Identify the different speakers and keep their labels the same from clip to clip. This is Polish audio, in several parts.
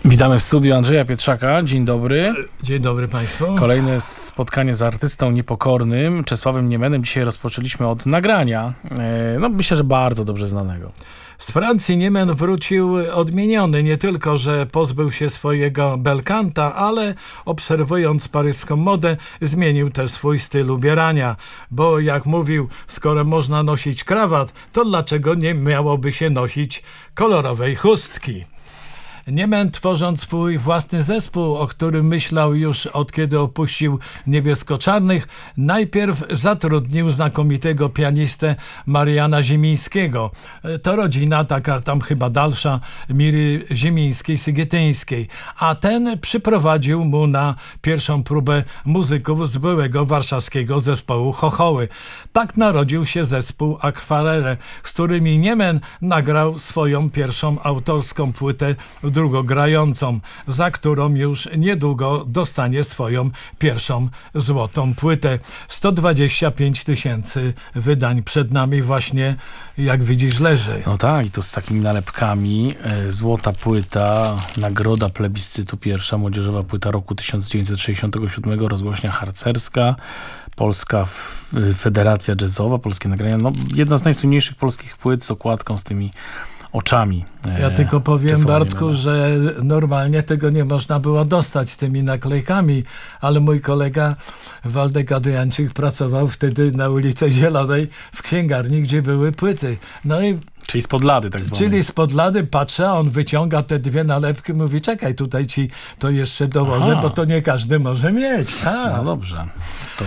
Speaker 1: Witamy w studiu Andrzeja Pietrzaka. Dzień dobry.
Speaker 2: Dzień dobry Państwu.
Speaker 1: Kolejne spotkanie z artystą niepokornym, Czesławem Niemenem. Dzisiaj rozpoczęliśmy od nagrania, myślę, że bardzo dobrze znanego.
Speaker 2: Z Francji Niemen wrócił odmieniony. Nie tylko, że pozbył się swojego belkanta, ale obserwując paryską modę, zmienił też swój styl ubierania. Bo jak mówił, skoro można nosić krawat, to dlaczego nie miałoby się nosić kolorowej chustki? Niemen, tworząc swój własny zespół, o którym myślał już od kiedy opuścił Niebiesko-Czarnych, najpierw zatrudnił znakomitego pianistę Mariana Ziemińskiego. To rodzina, taka tam chyba dalsza, Miry Ziemińskiej-Sygietyńskiej. A ten przyprowadził mu na pierwszą próbę muzyków z byłego warszawskiego zespołu Chochoły. Tak narodził się zespół Akwarele, z którymi Niemen nagrał swoją pierwszą autorską płytę drugogrającą, za którą już niedługo dostanie swoją pierwszą złotą płytę. 125 000 wydań przed nami właśnie, jak widzisz, leży.
Speaker 1: No tak, i to z takimi nalepkami. Złota płyta, nagroda plebiscytu, pierwsza młodzieżowa płyta roku 1967, rozgłośnia harcerska, Polska Federacja Jazzowa, polskie nagrania. Jedna z najsłynniejszych polskich płyt z okładką z tymi oczami.
Speaker 2: Ja tylko powiem, Bartku, że normalnie tego nie można było dostać z tymi naklejkami, ale mój kolega Waldek Adriańczyk pracował wtedy na ulicy Zielonej w księgarni, gdzie były płyty. No i
Speaker 1: czyli spod lady tak zwane.
Speaker 2: Czyli spod lady patrzę, a on wyciąga te dwie nalepki, mówi, czekaj, tutaj ci to jeszcze dołożę, bo to nie każdy może mieć. Tak.
Speaker 1: No dobrze. To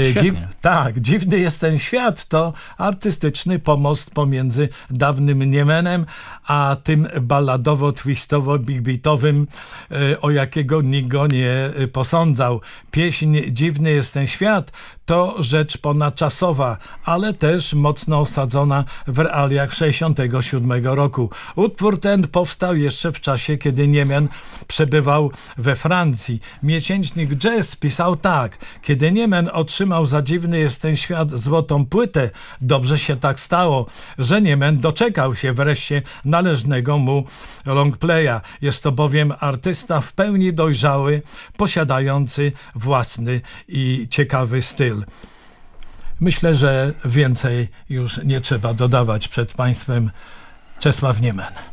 Speaker 2: Dziwny jest ten świat. To artystyczny pomost pomiędzy dawnym Niemenem, a tym balladowo-twistowo-big-beatowym, o jakiego nikt go nie posądzał. Pieśń Dziwny jest ten świat to rzecz ponadczasowa, ale też mocno osadzona w realiach 1967 roku. Utwór ten powstał jeszcze w czasie, kiedy Niemen przebywał we Francji. Miesięcznik Jazz pisał tak: kiedy Niemen otrzymał za Dziwny jest ten świat złotą płytę, dobrze się tak stało, że Niemen doczekał się wreszcie należnego mu longplaya. Jest to bowiem artysta w pełni dojrzały, posiadający własny i ciekawy styl. Myślę, że więcej już nie trzeba dodawać. Przed Państwem Czesław Niemen.